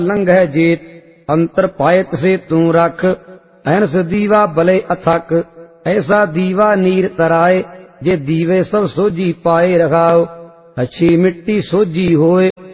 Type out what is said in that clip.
लंघै जेत, अंतर पाए तिसे तू रख, अहनस दीवा भले अथक, ऐसा दीवा नीर तराए, जे दीवे सब सोझी पाए रखाओ, अच्छी मिट्टी सोझी होए,